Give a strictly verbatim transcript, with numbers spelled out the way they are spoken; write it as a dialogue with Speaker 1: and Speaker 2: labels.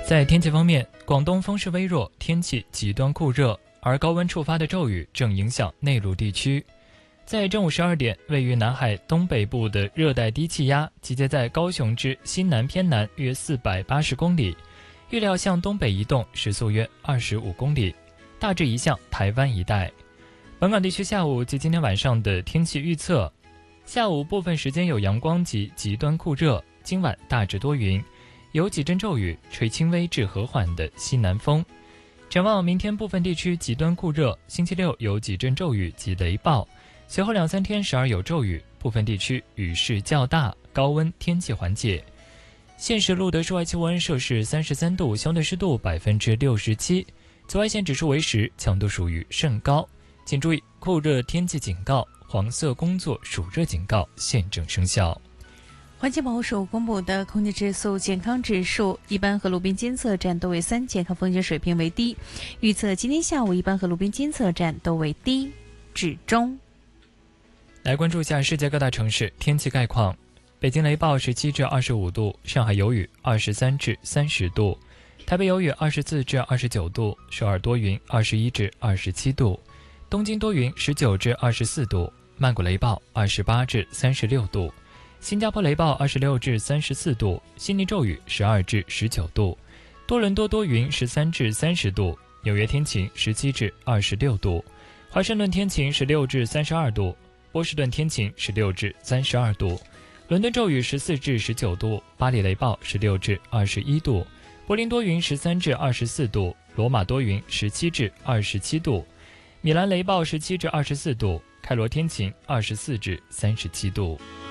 Speaker 1: 在天气方面，广东风势微弱，天气极端酷热，而高温触发的骤雨正影响内陆地区。在正午十二点，位于南海东北部的热带低气压集结在高雄之西南偏南约四百八十公里，预料向东北移动，时速约二十五公里，大致移向台湾一带。本港地区下午及今天晚上的天气预测：下午部分时间有阳光及极端酷热，今晚大致多云，有几阵骤雨，吹轻微至和缓的西南风。展望明天部分地区极端酷热，星期六有几阵骤雨及雷暴，随后两三天时而有骤雨，部分地区雨势较大，高温天气缓解。现时录得室外气温摄氏三十三度，相对湿度百分之六十七，紫外线指数为十，强度属于甚高。请注意，酷热天气警告、黄色工作暑热警告现正生效。
Speaker 2: 环境保护署公布的空气质素健康指数，一般和路边监测站都为三，健康风险水平为低。预测今天下午一般和路边监测站都为低至中。
Speaker 1: 来关注一下世界各大城市天气概况。北京雷暴十七至二十五度，上海有雨二十三至三十度，台北有雨二十四至二十九度，首尔多云二十一至二十七度，东京多云十九至二十四度，曼谷雷暴二十八至三十六度，新加坡雷暴二十六至三十四度，悉尼骤雨十二至十九度，多伦多多云十三至三十度，纽约天晴十七至二十六度，华盛顿天晴十六至三十二度，波士顿天晴十六至三十二度，伦敦骤雨十四至十九度，巴黎雷暴十六至二十一度，柏林多云十三至二十四度，罗马多云十七至二十七度，米兰雷暴十七至二十四度，开罗天晴二十四至三十七度。